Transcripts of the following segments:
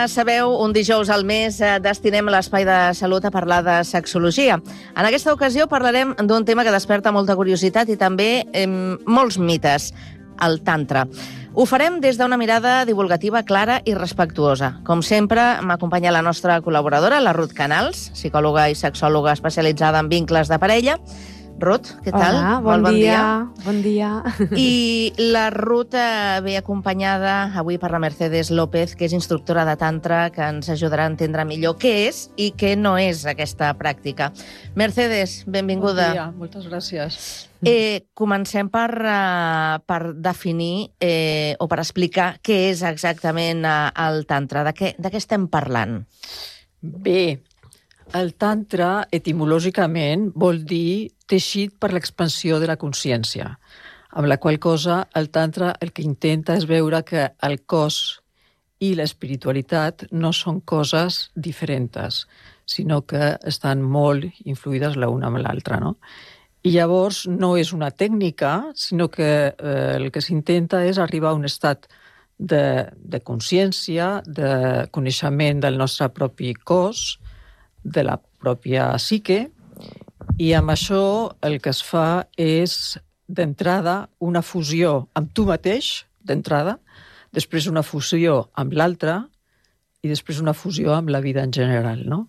ja sabeu, un dijous al mes destinem l'Espai de Salut a parlar de sexologia. En aquesta ocasió parlarem d'un tema que desperta molta curiositat i també molts mites, el tantra. Ho farem des d'una mirada divulgativa clara i respectuosa. Com sempre, m'acompanya la nostra col·laboradora, la Ruth Canals, psicòloga i sexòloga especialitzada en vincles de parella. Ruth, què tal? Hola, bon dia. Bon dia. I la Ruth ve acompanyada avui per la Mercedes López, que és instructora de tantra, que ens ajudarà a entendre millor què és i què no és aquesta pràctica. Mercedes, benvinguda. Bon dia, moltes gràcies. Comencem per definir o per explicar què és exactament el tantra. De què estem parlant? Bé, el tantra, etimològicament, vol dir teixit per l'expansió de la consciència, amb la qual cosa el tantra el que intenta és veure que el cos i l'espiritualitat no són coses diferents, sinó que estan molt influïdes l'una amb l'altra, no? I llavors no és una tècnica, sinó que el que s'intenta és arribar a un estat de consciència, de coneixement del nostre propi cos, de la pròpia psique, i amb això el que es fa és, d'entrada, una fusió amb tu mateix, d'entrada, després una fusió amb l'altre i després una fusió amb la vida en general, no?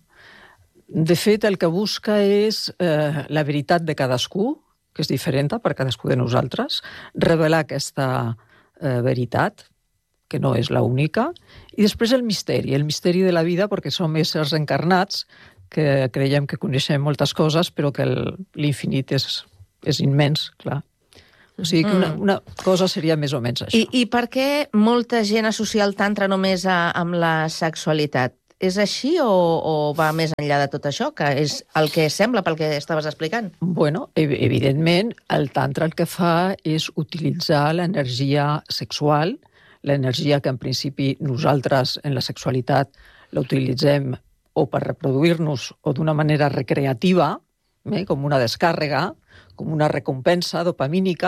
De fet, el que busca és la veritat de cadascú, que és diferent per cadascú de nosaltres, revelar aquesta veritat, que no és l'única, i després el misteri de la vida, perquè som éssers encarnats, que creiem que coneixem moltes coses, però que l'infinit és immens, clar. O sigui que una cosa seria més o menys això. I per què molta gent associa el tantra només amb la sexualitat? És així o va més enllà de tot això, que és el que sembla pel que estaves explicant? Bueno, evidentment, el tantra el que fa és utilitzar l'energia sexual, l'energia que en principi nosaltres en la sexualitat la utilitzem o per reproduir-nos o d'una manera recreativa, com una descàrrega, com una recompensa dopamínica,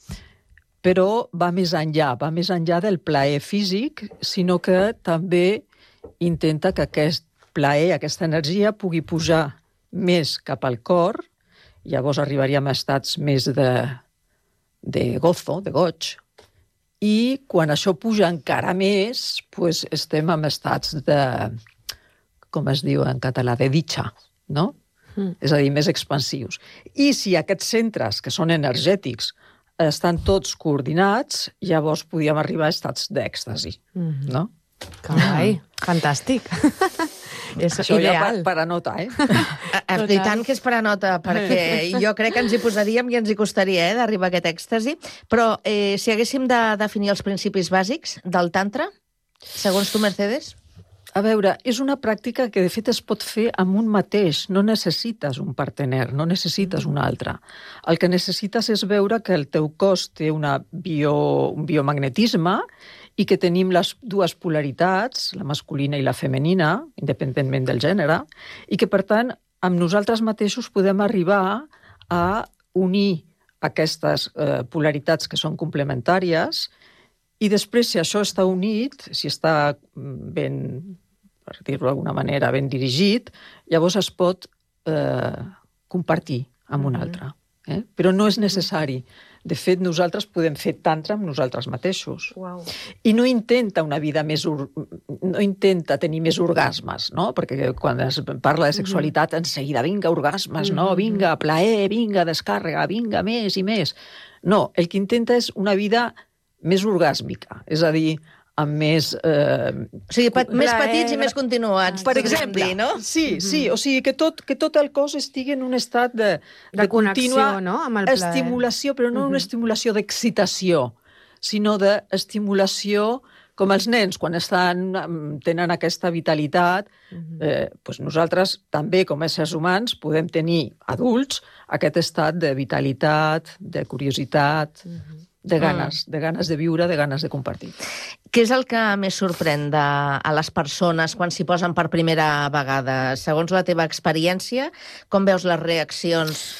però va més enllà del plaer físic, sinó que també intenta que aquest plaer, aquesta energia, pugui pujar més cap al cor, llavors arribaríem a estats més de gozo, de goig, i quan això puja encara més, doncs estem en estats de, com es diu en català, de dicha, no? És a dir, més expansius. I si aquests centres, que són energètics, estan tots coordinats, llavors podíem arribar a estats d'èxtasi, no? Carai, fantàstic. És això ideal. Ja per a nota, I tant que és per a nota, perquè jo crec que ens hi posaríem i ens hi costaria d'arribar a aquest èxtasi. Però si haguéssim de definir els principis bàsics del tantra, segons tu, Mercedes? A veure, és una pràctica que de fet es pot fer amb un mateix. No necessites un partener, no necessites un altre. El que necessites és veure que el teu cos té un biomagnetisme i que tenim les dues polaritats, la masculina i la femenina, independentment del gènere, i que, per tant, amb nosaltres mateixos podem arribar a unir aquestes polaritats que són complementàries. I després, si això està unit, si està ben, per dir-ho d'alguna manera, ben dirigit, llavors es pot compartir amb un altre. Però no és necessari. De fet, nosaltres podem fer tantra amb nosaltres mateixos. Uau. I no intenta no intenta tenir més orgasmes, no? Perquè quan es parla de sexualitat, en seguida, vinga, orgasmes, no? Vinga, plaer, vinga, descàrrega, vinga, més i més. No, el que intenta és una vida més orgàsmica, és a dir, amb més... O sigui, més petits i més continuats, per exemple, dir, no? Sí, o sigui, que tot el cos estigui en un estat de connexió, no?, amb el plaer. Estimulació, però no una estimulació d'excitació, sinó d'estimulació com els nens, quan tenen aquesta vitalitat, doncs nosaltres també, com a éssers humans, podem tenir, adults, aquest estat de vitalitat, de curiositat, de ganes de viure, de ganes de compartir. Què és el que més sorprèn a les persones quan s'hi posen per primera vegada? Segons la teva experiència, com veus les reaccions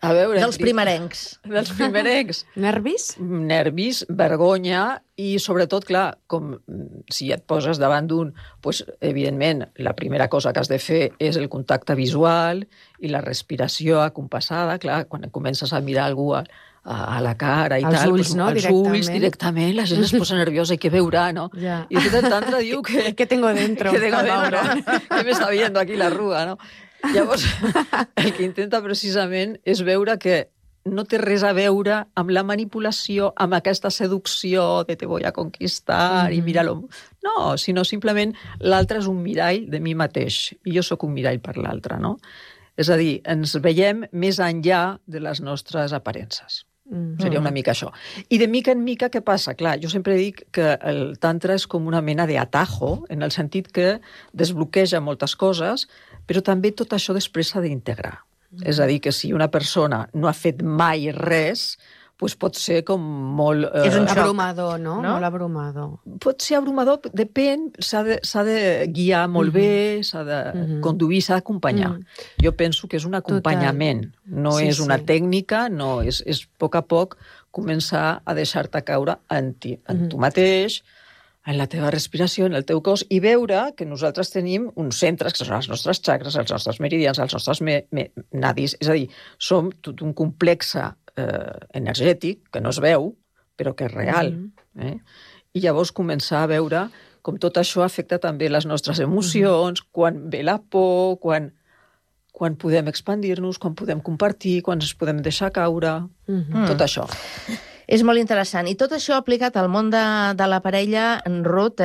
A veure, dels primerencs. Dels primerencs. Nervis? Nervis, vergonya i, sobretot, clar, com si et poses davant d'un, doncs, evidentment, la primera cosa que has de fer és el contacte visual i la respiració acompassada. Clar, quan comences a mirar algú a la cara i els tal, ulls, no? els ulls directament, la gent es posa nerviosa i què veurà, no? Ja. I el tantra diu que... ¿Qué tengo dentro? ¿Qué tengo dentro? ¿Qué me está viendo aquí la arruga, no? Llavors, el que intenta precisament és veure que no té res a veure amb la manipulació, amb aquesta seducció de te voy a conquistar i mira-lo. No, sinó simplement l'altre és un mirall de mi mateix i jo sóc un mirall per l'altre, no? És a dir, ens veiem més enllà de les nostres aparences. Seria una mica això. I de mica en mica, què passa? Clar, jo sempre dic que el tantra és com una mena d'atajo, en el sentit que desbloqueja moltes coses, però també tot això després s'ha d'integrar. És a dir, que si una persona no ha fet mai res, doncs pot ser com molt... És un abrumador, no? Molt abrumador. Pot ser abrumador, depèn, s'ha de guiar molt bé, s'ha de conduir, s'ha d'acompanyar. Jo penso que és un acompanyament, no és una tècnica, no, és a poc començar a deixar-te caure en tu mateix, en la teva respiració, en el teu cos, i veure que nosaltres tenim uns centres, que són els nostres xakres, els nostres meridians, els nostres nadis, és a dir, som tot un complex energètic, que no es veu, però que és real. I llavors començar a veure com tot això afecta també les nostres emocions, quan ve la por, quan podem expandir-nos, quan podem compartir, quan ens podem deixar caure, tot això. És molt interessant. I tot això aplicat al món de la parella, Ruth,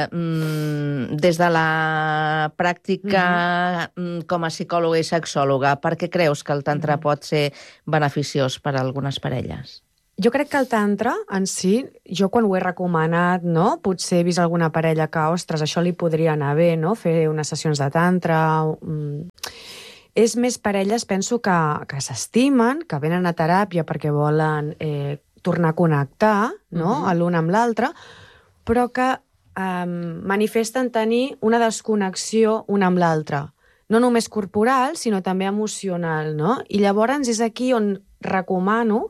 des de la pràctica com a psicòloga i sexòloga, per què creus que el tantra pot ser beneficiós per a algunes parelles? Jo crec que el tantra, en si, jo quan ho he recomanat, no? Potser he vist alguna parella que, ostres, això li podria anar bé, no? Fer unes sessions de tantra... És més parelles, penso, que s'estimen, que venen a teràpia perquè volen tornar a connectar, no? L'un amb l'altre, però que manifesten tenir una desconnexió un amb l'altre. No només corporal, sinó també emocional, no? I llavors és aquí on recomano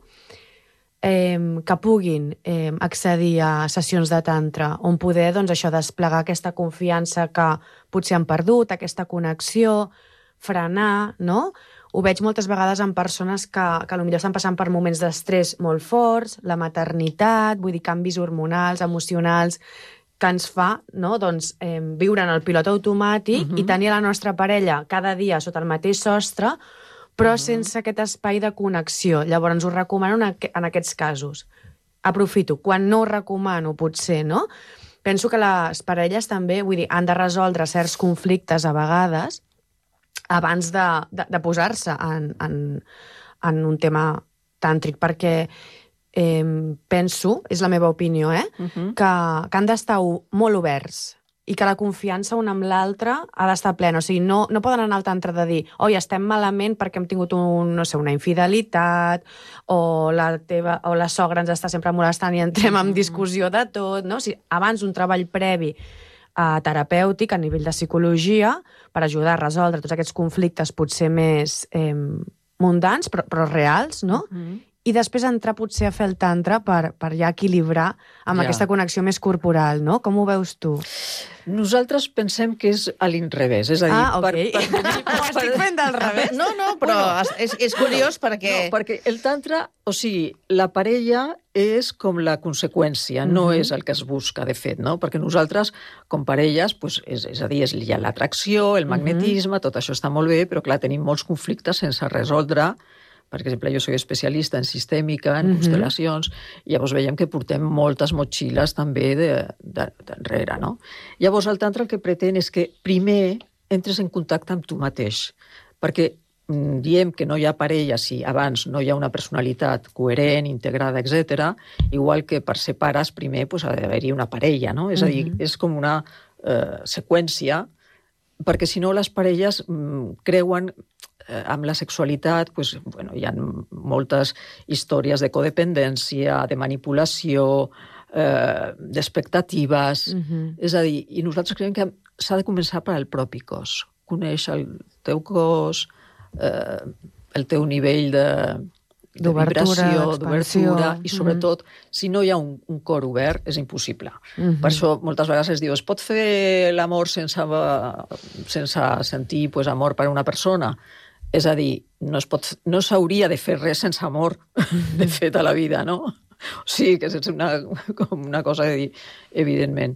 que puguin accedir a sessions de tantra, on poder, doncs, això, desplegar aquesta confiança que potser han perdut, aquesta connexió, frenar, no? Ho veig moltes vegades en persones que potser estan passant per moments d'estrès molt forts, la maternitat, vull dir, canvis hormonals, emocionals, que ens fa, no? Doncs, viure en el pilot automàtic i tenir la nostra parella cada dia sota el mateix sostre, però sense aquest espai de connexió. Llavors, ho recomano en aquests casos. Aprofito. Quan no ho recomano, potser, no? Penso que les parelles també, vull dir, han de resoldre certs conflictes a vegades abans de posar-se en un tema tàntric, perquè penso, és la meva opinió, que han d'estar molt oberts i que la confiança un amb l'altre ha d'estar plena. O sigui, no poden anar al tantra de dir oi, estem malament perquè hem tingut una infidelitat o la sogra ens està sempre molestant i entrem en discussió de tot, no? O sigui, abans un treball previ terapèutic a nivell de psicologia per ajudar a resoldre tots aquests conflictes potser més mundans però reals, no? I després entrar potser a fer el tantra per ja equilibrar amb aquesta connexió més corporal, no? Com ho veus tu? Nosaltres pensem que és a l'inrevés, és a dir... Ho estic fent del revés? No, però és curiós perquè... No, perquè el tantra, o sigui, la parella és com la conseqüència, no és el que es busca, de fet, no? Perquè nosaltres, com parelles, és a dir, hi ha l'atracció, el magnetisme, tot això està molt bé, però clar, tenim molts conflictes sense resoldre. Per exemple, jo soc especialista en sistèmica, en constel·lacions, i llavors veiem que portem moltes motxilles també d'enrere, no? Llavors el tantra el que pretén és que primer entres en contacte amb tu mateix, perquè diem que no hi ha parella si abans no hi ha una personalitat coherent, integrada, etc. Igual que per ser pares primer ha d'haver-hi una parella, no? És a dir, és com una seqüència, perquè si no les parelles creuen amb la sexualitat, hi ha moltes històries de codependència, de manipulació, d'expectatives. És a dir, i nosaltres creiem que s'ha de començar per al propi cos. Conèixer el teu cos, el teu nivell de vibració, d'obertura, i sobretot, si no hi ha un cor obert, és impossible. Per això moltes vegades es diu, es pot fer l'amor sense sentir amor per a una persona? És a dir, no s'hauria de fer res sense amor, de fet, a la vida, no? O sigui, que és una cosa de dir, evidentment,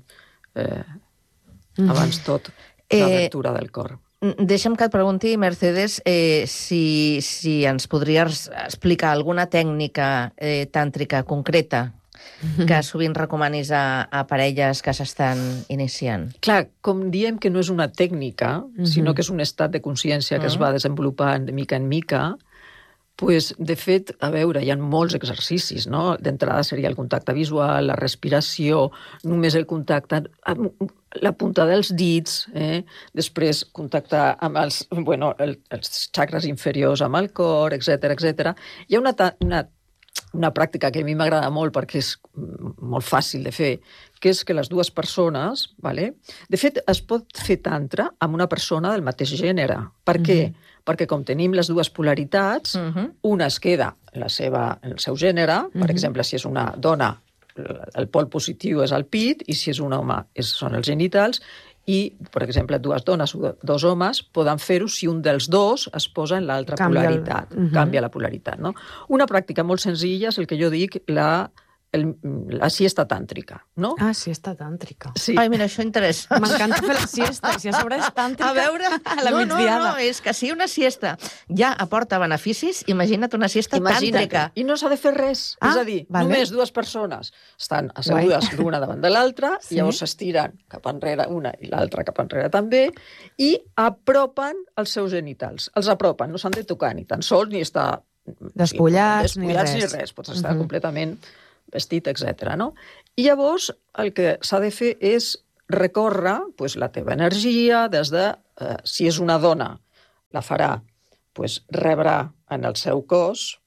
abans tot, l'obertura del cor. Deixa'm que et pregunti, Mercedes, si ens podries explicar alguna tècnica tàntrica concreta que sovint recomanis a parelles que s'estan iniciant. Clar, com diem que no és una tècnica, sinó que és un estat de consciència que es va desenvolupant de mica en mica, pues, de fet, a veure, hi ha molts exercicis, no? D'entrada seria el contacte visual, la respiració, només el contacte amb la punta dels dits, després contactar amb els xacres inferiors amb el cor, etc. Hi ha una pràctica que a mi m'agrada molt perquè és molt fàcil de fer, que és que les dues persones, de fet, es pot fer tantra amb una persona del mateix gènere. Per què? Perquè com tenim les dues polaritats, una es queda en el seu gènere, per exemple, si és una dona, el pol positiu és el pit, i si és un home són els genitals, i, per exemple, dues dones o dos homes poden fer-ho si un dels dos es posa en l'altra polaritat, canvia la polaritat. No? Una pràctica molt senzilla és el que jo dic la siesta tàntrica, no? Ah, siesta tàntrica. Sí. Ai, mira, això interessa. M'encanta fer la siesta, i si a sobre és tàntrica, a veure, a la migdiada. No, és que si una siesta ja aporta beneficis, imagina't una siesta tàntrica. I no s'ha de fer res. És a dir, només dues persones estan assegudes l'una davant de l'altra, i llavors s'estiren cap enrere una i l'altra cap enrere també, i apropen els seus genitals. Els apropen, no s'han de tocar ni tan sols, ni estar despullats ni res. Pots estar completament vestit, etc. No? I llavors el que s'ha de fer és recórrer la teva energia des de, si és una dona, la farà, rebrà en el seu cos,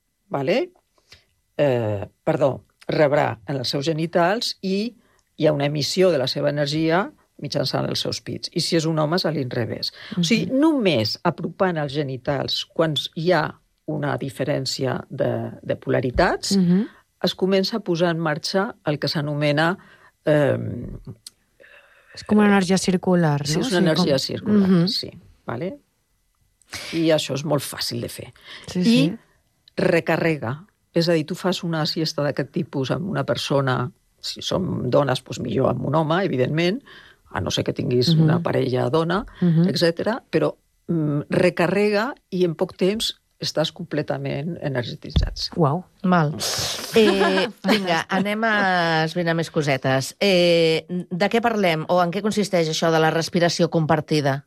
rebrà en els seus genitals i hi ha una emissió de la seva energia mitjançant els seus pits. I si és un home, és a l'inrevés. O sigui, només apropant els genitals quan hi ha una diferència de polaritats, es comença a posar en marxa el que s'anomena... És com una energia circular, no? Sí, és una energia circular, sí. I això és molt fàcil de fer. I recarrega. És a dir, tu fas una siesta d'aquest tipus amb una persona, si som dones, millor amb un home, evidentment, a no ser que tinguis una parella dona, etc. Però recarrega i en poc temps estàs completament energetitzats. Uau. Mal. Vinga, anem a esbrinar més cosetes. De què parlem o en què consisteix això de la respiració compartida?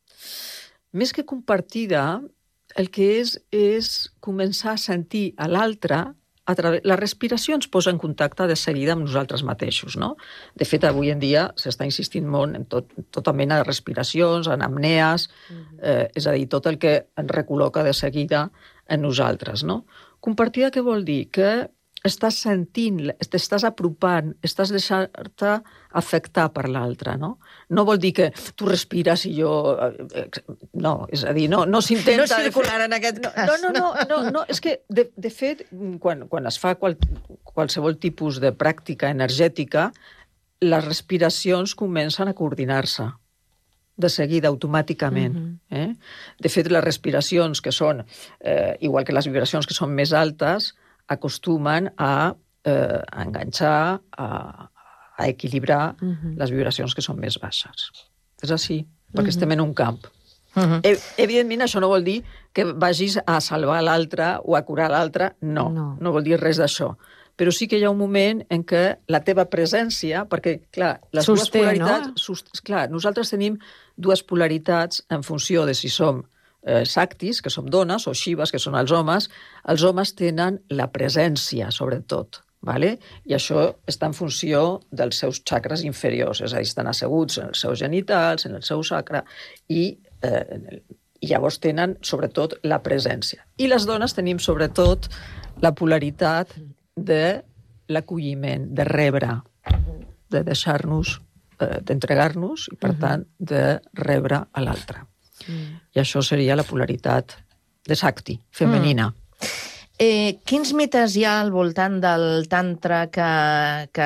Més que compartida, el que és començar a sentir a l'altre. La respiració ens posa en contacte de seguida amb nosaltres mateixos, no? De fet, avui en dia s'està insistint molt en tota mena de respiracions, en apnees, és a dir, tot el que ens recol·loca de seguida en nosaltres, no? Compartida què vol dir? Que estàs sentint, t'estàs apropant, estàs deixant-te afectar per l'altre, no? No vol dir que tu respires i jo... No, és a dir, no s'intenta... No circular en aquest cas. No, és que, de fet, quan es fa qualsevol tipus de pràctica energètica, les respiracions comencen a coordinar-se de seguida, automàticament. De fet, les respiracions que són, igual que les vibracions que són més altes, acostumen a enganxar, a equilibrar les vibracions que són més baixes. És així, perquè estem en un camp. Evidentment, això no vol dir que vagis a salvar l'altre o a curar l'altre, no vol dir res d'això. Però sí que hi ha un moment en què la teva presència, perquè, clar, les dues polaritats... Clar, nosaltres tenim dues polaritats en funció de si som Shaktis, que som dones, o Shivas, que són els homes tenen la presència, sobretot, i això està en funció dels seus xacres inferiors, és a dir, estan asseguts en els seus genitals, en el seu sacre, i llavors tenen, sobretot, la presència. I les dones tenim, sobretot, la polaritat de l'acolliment, de rebre, de deixar-nos, d'entregar-nos, i, per tant, de rebre a l'altre. I això seria la polaritat de Shakti, femenina. Quins mites hi ha al voltant del tantra que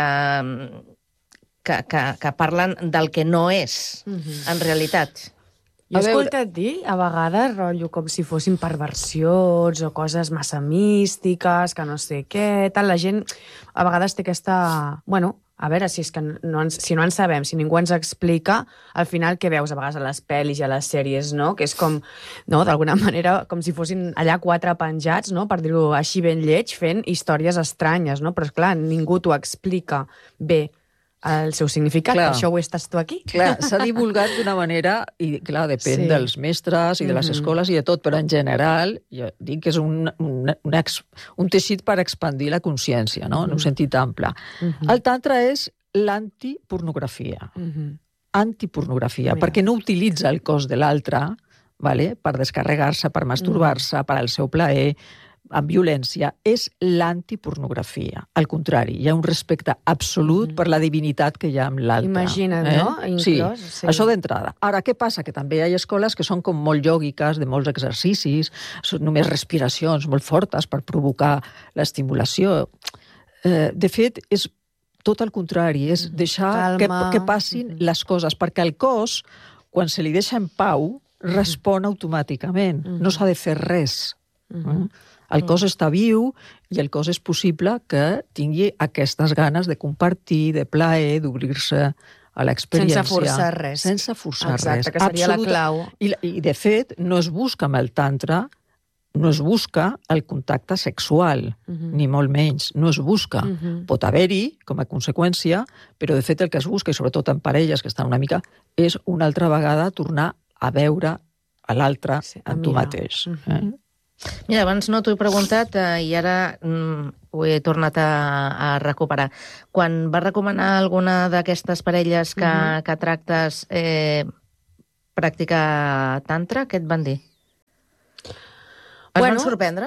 parlen del que no és, en realitat? Jo he escoltat dir, a vegades, rotllo com si fossin perversions o coses massa místiques, que no sé què, tal. La gent a vegades té aquesta... Bueno, a veure, si és que si no en sabem, si ningú ens explica, al final què veus a vegades a les pel·lis i a les sèries, no? Que és com, no, d'alguna manera, com si fossin allà 4 penjats, no? Per dir-ho així ben lleig, fent històries estranyes, no? Però, esclar, ningú t'ho explica bé el seu significat, clar. Per això ho estàs tu aquí. Clar, s'ha divulgat d'una manera, i clar, depèn dels mestres i de les escoles i de tot, però en general, jo dic que és un teixit per expandir la consciència, no? En un sentit ample. El tantra és l'antipornografia. Antipornografia, perquè no utilitza el cos de l'altre, vale? Per descarregar-se, per masturbar-se, per al seu plaer, amb violència, és l'antipornografia. Al contrari, hi ha un respecte absolut per la divinitat que hi ha amb l'altre. Imagina't, no? Inclòs, sí, això d'entrada. Ara, què passa? Que també hi ha escoles que són com molt iògiques, de molts exercicis, són només respiracions molt fortes per provocar l'estimulació. De fet, és tot el contrari, és deixar que passin les coses, perquè el cos, quan se li deixa en pau, respon automàticament. No s'ha de fer res. El cos està viu i el cos és possible que tingui aquestes ganes de compartir, de plaer, d'obrir-se a l'experiència. Sense forçar res. Sense forçar res. Exacte, que seria la clau. I, de fet, no es busca amb el tantra, no es busca el contacte sexual, ni molt menys. No es busca. Pot haver-hi, com a conseqüència, però, de fet, el que es busca, i sobretot en parelles que estan una mica, és una altra vegada tornar a veure a l'altre en tu mateix. Mira, abans no t'ho he preguntat i ara ho he tornat a recuperar. Quan vas recomanar alguna d'aquestes parelles que tractes practicar tantra, què et van dir? Es van sorprendre?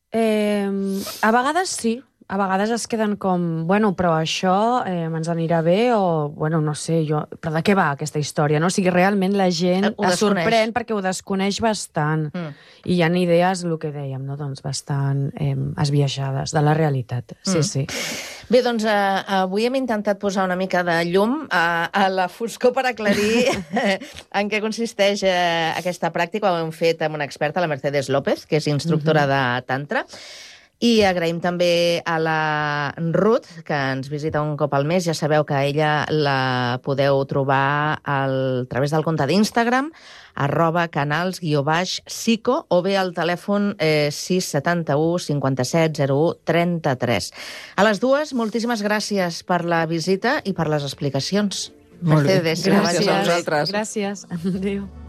A vegades sí. A vegades es queden com, bueno, però això ens anirà bé o, bueno, no sé, però de què va aquesta història, no? O sigui, realment la gent es sorprèn perquè ho desconeix bastant. I hi ha idees, el que dèiem, no? Doncs bastant esbiaixades de la realitat. Sí. Bé, doncs avui hem intentat posar una mica de llum a la foscor per aclarir en què consisteix aquesta pràctica. Ho hem fet amb una experta, la Mercedes López, que és instructora de tantra. I agraïm també a la Ruth, que ens visita un cop al mes. Ja sabeu que ella la podeu trobar a través del compte d'Instagram, @canals_psico, o bé al telèfon 671 57 01 33. A les dues, moltíssimes gràcies per la visita i per les explicacions. Molt bé. Gràcies a vosaltres. Gràcies. Adéu.